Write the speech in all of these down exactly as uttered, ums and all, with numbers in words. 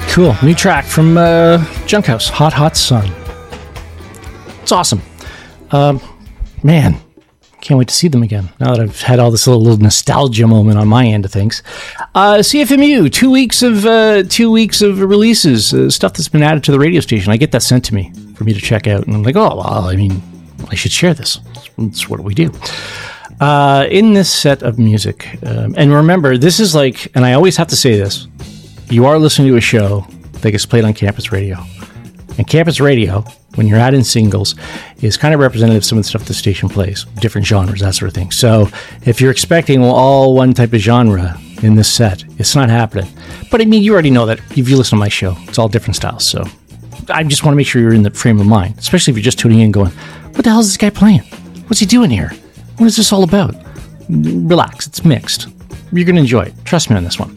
Cool. New track from uh, Junkhouse, Hot Hot Sun. It's awesome. Um, man, can't wait to see them again now that I've had all this little, little nostalgia moment on my end of things. Uh, C F M U, two weeks of uh, two weeks of releases, uh, stuff that's been added to the radio station. I get that sent to me for me to check out, and I'm like, oh, well, I mean, I should share this. That's what we do. Uh, in this set of music, um, and remember, this is like, and I always have to say this, you are listening to a show that gets played on campus radio. And campus radio, when you're adding singles, is kind of representative of some of the stuff the station plays, different genres, that sort of thing. So if you're expecting all one type of genre in this set, it's not happening. But I mean, you already know that if you listen to my show, it's all different styles. So I just want to make sure you're in the frame of mind, especially if you're just tuning in going, what the hell is this guy playing? What's he doing here? What is this all about? Relax, it's mixed. You're going to enjoy it. Trust me on this one.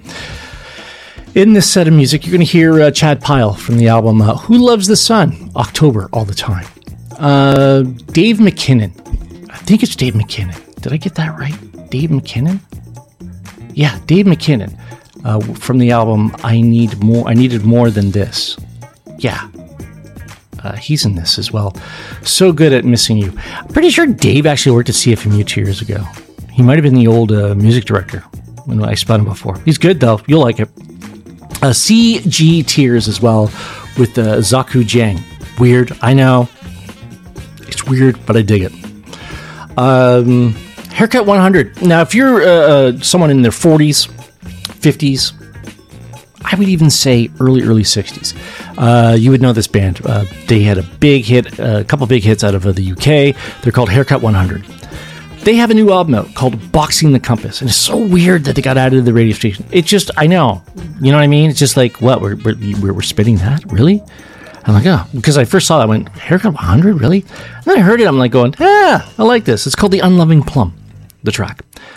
In this set of music, you're going to hear uh, Chad Pyle from the album uh, Who Loves the Sun? October All the Time. Uh, Dave McKinnon. I think it's Dave McKinnon. Did I get that right? Dave McKinnon? Yeah, Dave McKinnon uh, from the album I Need More. I Needed More Than This. Yeah. Uh, he's in this as well. So good at Missing You. I'm pretty sure Dave actually worked at C F M U two years ago. He might have been the old uh, music director when I spun him before. He's good, though. You'll like it. Uh, C G Tears as well with uh, Zaku Jang. Weird, I know. It's weird, but I dig it. Um, Haircut one hundred. Now, if you're uh, uh, someone in their forties, fifties, I would even say early, early sixties, uh, you would know this band. Uh, they had a big hit, uh, a couple big hits out of uh, the U K. They're called Haircut one hundred. They have a new album out called Boxing the Compass, and it's so weird that they got added to the radio station. It's just, I know, you know what I mean? It's just like, what, we're we're, we're spinning that? Really? I'm like, oh, because I first saw that, I went, Haircut one hundred, really? And then I heard it, I'm like going, ah, I like this. It's called The Unloving Plum, the track.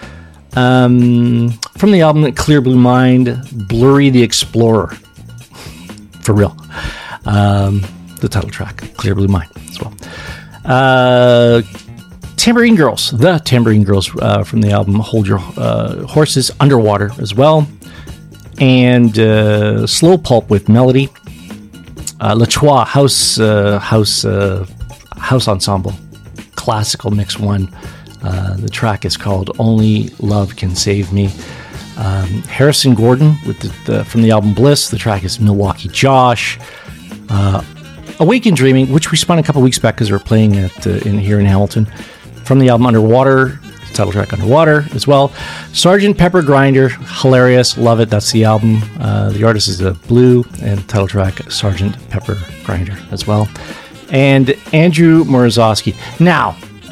Um, from the album Clear Blue Mind, Blurry the Explorer. For real. Um, the title track, Clear Blue Mind, as well. Uh... Tambourine Girls, the Tambourine Girls uh, from the album Hold Your uh, Horses Underwater as well. And uh, Slow Pulp with Melody. Uh, Le Trois House uh, House uh, House Ensemble, classical mix one. Uh, the track is called Only Love Can Save Me. Um, Harrison Gordon with the, the, from the album Bliss. The track is Milwaukee Josh. Uh, Awaken Dreaming, which we spun a couple weeks back because we were playing at uh, in here in Hamilton. From the album Underwater, title track Underwater as well. Sergeant Pepper Grinder, hilarious, love it. That's the album. Uh, the artist is a Blue, and title track Sergeant Pepper Grinder as well. And Andrew Morozowski. Now,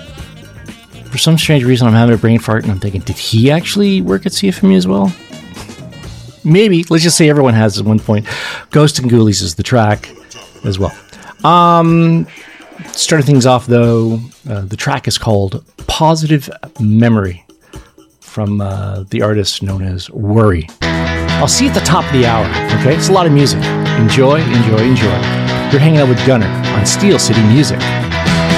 for some strange reason, I'm having a brain fart, and I'm thinking, did he actually work at C F M U as well? Maybe. Let's just say everyone has at one point. Ghost and Ghoulies is the track as well. Um... Starting things off, though, uh, the track is called Positive Memory from uh, the artist known as Worry. I'll see you at the top of the hour, okay? It's a lot of music. Enjoy, enjoy, enjoy. You're hanging out with Gunner on Steel City Music.